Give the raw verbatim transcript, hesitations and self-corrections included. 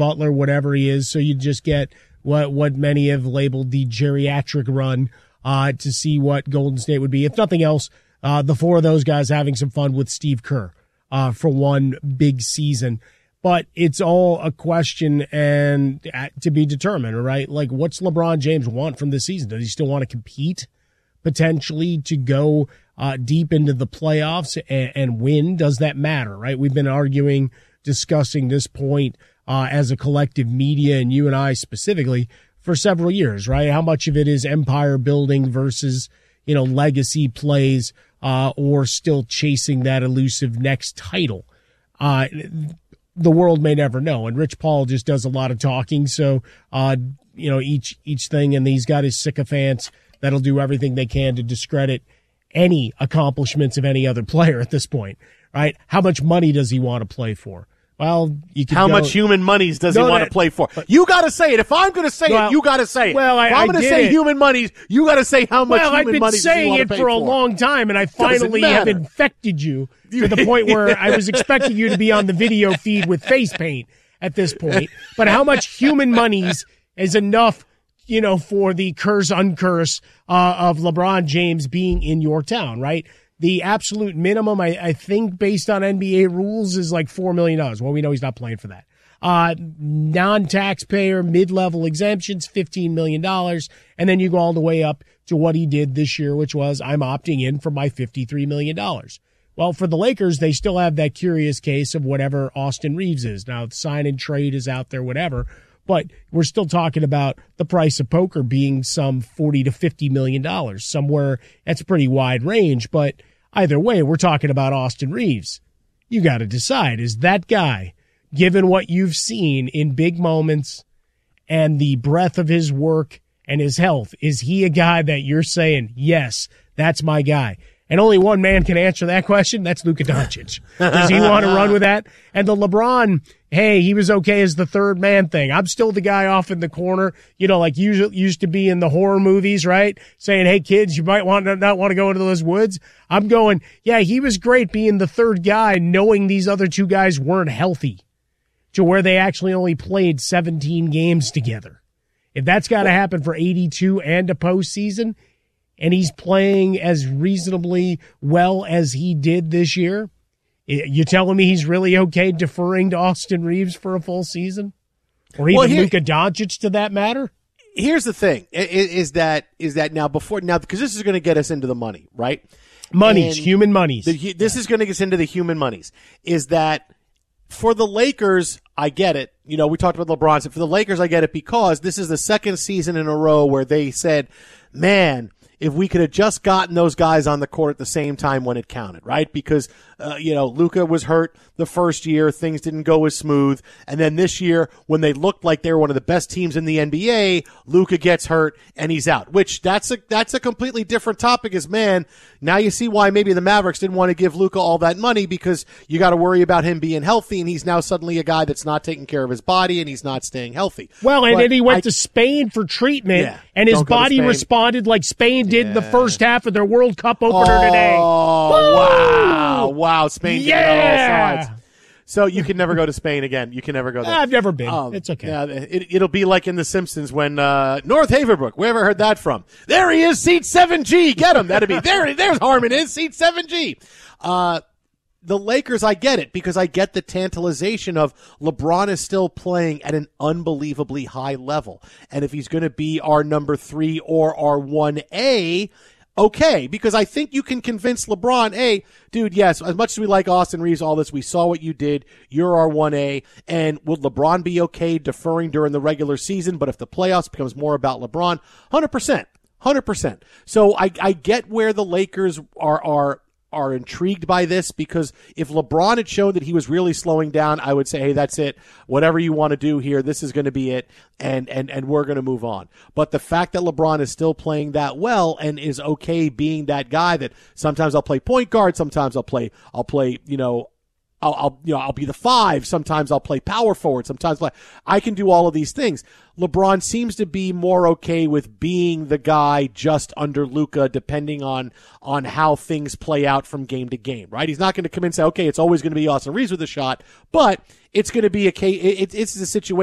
Butler, whatever he is. So you just get what what many have labeled the geriatric run uh, to see what Golden State would be. If nothing else, uh, the four of those guys having some fun with Steve Kerr uh, for one big season. But it's all a question and to be determined, right? Like, what's LeBron James want from this season? Does he still want to compete, potentially, to go uh, deep into the playoffs and, and win? Does that matter, right? We've been arguing, discussing this point uh, as a collective media, and you and I specifically, for several years, right? How much of it is empire building versus, you know, legacy plays uh, or still chasing that elusive next title? Uh The world may never know, and Rich Paul just does a lot of talking. So, uh, you know, each each thing, and he's got his sycophants that'll do everything they can to discredit any accomplishments of any other player at this point, right? How much money does he want to play for? Well, you can How go, much human monies does no, he want that, to play for? You got to say it. If I'm going to say well, it, you got to say it. Well, I, if I'm I going to did say it. human monies, you got to say how much well, human I've been monies saying you it want to pay for a for. long time, and I finally matter. have infected you to the point where I was expecting you to be on the video feed with face paint at this point. But how much human monies is enough, you know, for the curse uncurse uh, of LeBron James being in your town, right? The absolute minimum, I, I think, based on N B A rules, is like four million dollars. Well, we know he's not playing for that. Uh, non-taxpayer, mid-level exemptions, fifteen million dollars. And then you go all the way up to what he did this year, which was, I'm opting in for my fifty-three million dollars. Well, for the Lakers, they still have that curious case of whatever Austin Reeves is. Now, the sign and trade is out there, whatever. But we're still talking about the price of poker being some forty to fifty million dollars. Somewhere that's a pretty wide range. But either way, we're talking about Austin Reeves. You got to decide, is that guy, given what you've seen in big moments and the breadth of his work and his health, is he a guy that you're saying, yes, that's my guy? And only one man can answer that question. That's Luka Doncic. Does he want to run with that? And the LeBron, hey, he was okay as the third man thing. I'm still the guy off in the corner, you know, like usually used to be in the horror movies, right? Saying, hey, kids, you might want to not want to go into those woods. I'm going, yeah, he was great being the third guy, knowing these other two guys weren't healthy to where they actually only played seventeen games together. If that's got to happen for eighty-two and a postseason, and he's playing as reasonably well as he did this year, you telling me he's really okay deferring to Austin Reeves for a full season? Or even well, here, Luka Doncic, to that matter? Here's the thing, is that is that now before now because this is going to get us into the money, right? Monies, and human monies. The, this yeah. is going to get us into the human monies. Is that for the Lakers, I get it. You know, we talked about LeBron. So for the Lakers, I get it because this is the second season in a row where they said, man, if we could have just gotten those guys on the court at the same time when it counted, right? Because, uh, you know, Luka was hurt the first year. Things didn't go as smooth. And then this year, when they looked like they were one of the best teams in the N B A, Luka gets hurt and he's out, which that's a, that's a completely different topic is, man, now you see why maybe the Mavericks didn't want to give Luka all that money because you got to worry about him being healthy and he's now suddenly a guy that's not taking care of his body and he's not staying healthy. Well, and but then he went I, to Spain for treatment yeah, and his body responded like Spain did yeah. the first half of their World Cup opener oh, today. Oh, wow. Wow. Spain did yeah. it on all sides. So you can never go to Spain again. You can never go there. I've never been. Um, it's okay. Yeah, it, it'll be like in The Simpsons when uh, North Haverbrook. Where ever heard that from? There he is, seat seven G. Get him. That'd be there. There's Harmon is seat seven G. Uh, the Lakers, I get it because I get the tantalization of LeBron is still playing at an unbelievably high level, and if he's going to be our number three or our one A. Okay, because I think you can convince LeBron, hey, dude, yes, as much as we like Austin Reeves, all this, we saw what you did. You're our one A. And would LeBron be okay deferring during the regular season? But if the playoffs becomes more about LeBron, one hundred percent, one hundred percent. So I, I get where the Lakers are, are, are intrigued by this because if LeBron had shown that he was really slowing down, I would say, hey, that's it. Whatever you want to do here, this is going to be it, and and and we're going to move on. But the fact that LeBron is still playing that well and is okay being that guy that sometimes I'll play point guard, sometimes I'll play I'll play, you know, I'll, I'll, you know, I'll be the five. Sometimes I'll play power forward. Sometimes play, I can do all of these things. LeBron seems to be more okay with being the guy just under Luka, depending on, on how things play out from game to game, right? He's not going to come in and say, okay, it's always going to be Austin Reeves with a shot, but it's going to be a case. It, it's a situation